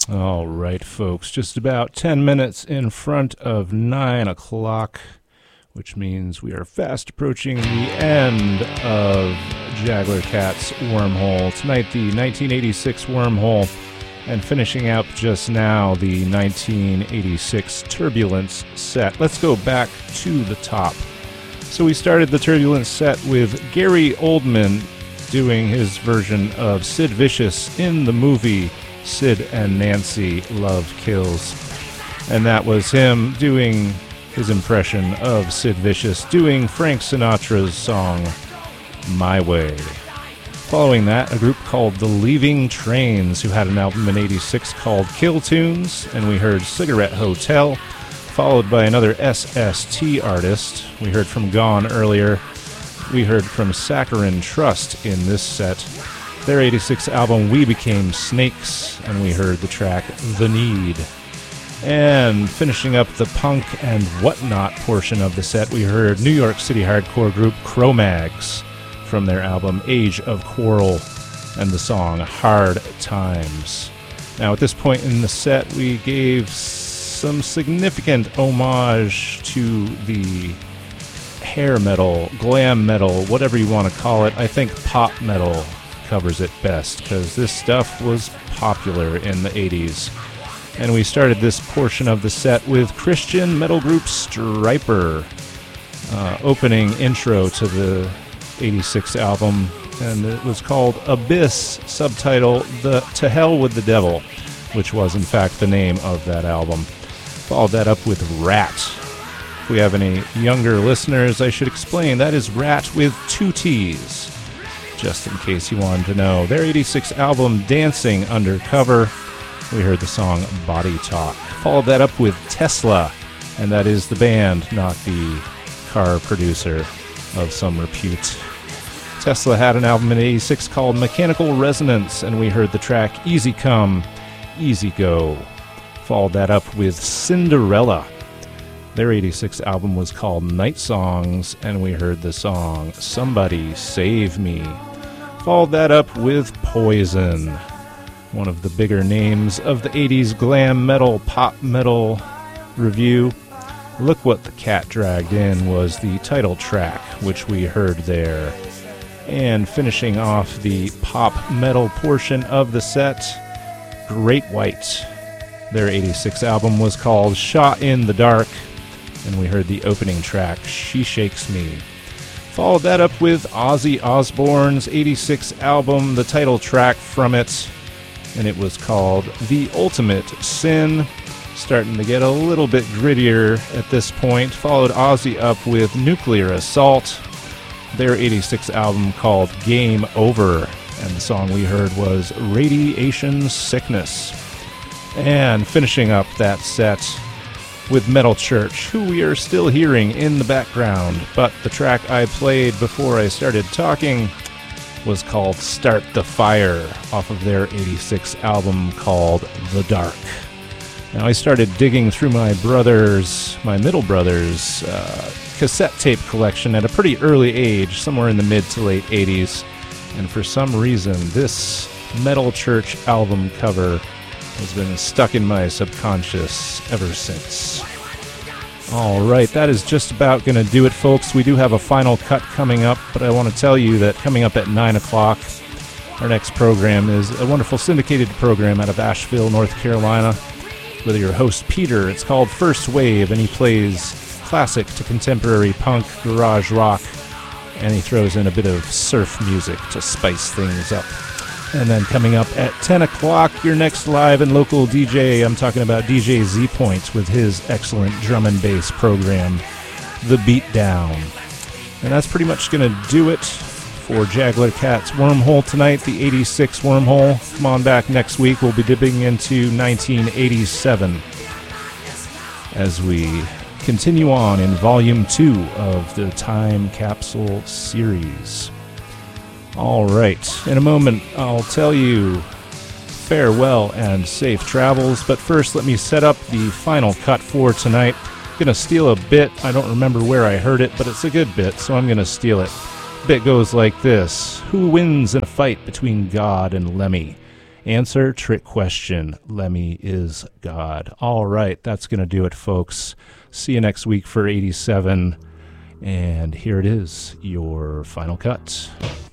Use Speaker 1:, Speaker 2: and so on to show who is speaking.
Speaker 1: All right, folks, just about 10 minutes in front of 9 o'clock, which means we are fast approaching the end of Jaguar Cat's Wormhole. Tonight, the 1986 Wormhole, and finishing up just now the 1986 Turbulence set. Let's go back to the top. So we started the Turbulence set with Gary Oldman doing his version of Sid Vicious in the movie Sid and Nancy Love Kills. And that was him doing his impression of Sid Vicious, doing Frank Sinatra's song, My Way. Following that, a group called The Leaving Trains, who had an album in '86 called Kill Tunes, and we heard Cigarette Hotel, followed by another SST artist. We heard from Gone earlier. We heard from Saccharine Trust in this set. Their '86 album, We Became Snakes, and we heard the track The Need. And finishing up the punk and whatnot portion of the set, we heard New York City hardcore group Cro-Mags from their album Age of Quarrel and the song Hard Times. Now at this point in the set, we gave some significant homage to the hair metal, glam metal, whatever you want to call it. I think pop metal covers it best, because this stuff was popular in the 80s. And we started this portion of the set with Christian metal group Stryper, opening intro to the 86 album, and it was called Abyss, subtitle The To Hell with the Devil, which was in fact the name of that album. Followed that up with Rat. If we have any younger listeners, I should explain, that is Rat with 2 T's. Just in case you wanted to know. Their '86 album, Dancing Undercover, we heard the song Body Talk. Followed that up with Tesla, and that is the band, not the car producer of some repute. Tesla had an album in '86 called Mechanical Resonance, and we heard the track Easy Come, Easy Go. Followed that up with Cinderella. Their '86 album was called Night Songs, and we heard the song Somebody Save Me. Followed that up with Poison, one of the bigger names of the 80s glam metal, pop metal review. Look What the Cat Dragged In was the title track, which we heard there. And finishing off the pop metal portion of the set, Great White. Their '86 album was called Shot in the Dark, and we heard the opening track, She Shakes Me. Followed that up with Ozzy Osbourne's '86 album, the title track from it, and it was called The Ultimate Sin. Starting to get a little bit grittier at this point. Followed Ozzy up with Nuclear Assault, their '86 album called Game Over, and the song we heard was Radiation Sickness. And finishing up that set with Metal Church, who we are still hearing in the background, but the track I played before I started talking was called Start the Fire, off of their '86 album called The Dark. Now I started digging through my middle brother's cassette tape collection at a pretty early age, somewhere in the mid to late '80s, and for some reason this Metal Church album cover has been stuck in my subconscious ever since. All right, that is just about going to do it, folks. We do have a final cut coming up, but I want to tell you that coming up at 9 o'clock, our next program is a wonderful syndicated program out of Asheville, North Carolina, with your host, Peter. It's called First Wave, and he plays classic to contemporary punk, garage rock, and he throws in a bit of surf music to spice things up. And then coming up at 10 o'clock, your next live and local DJ, I'm talking about DJ Z-Point with his excellent drum and bass program, The Beatdown. And that's pretty much going to do it for Jaguar Cat's Wormhole tonight, the '86 Wormhole. Come on back next week. We'll be dipping into 1987 as we continue on in Volume 2 of the Time Capsule series. All right, in a moment I'll tell you farewell and safe travels, but first let me set up the final cut for tonight. I'm going to steal a bit. I don't remember where I heard it, but it's a good bit, so I'm going to steal it. The bit goes like this: who wins in a fight between God and Lemmy? Answer, trick question. Lemmy is God. All right, that's going to do it, folks. See you next week for 87. And here it is, your final cut.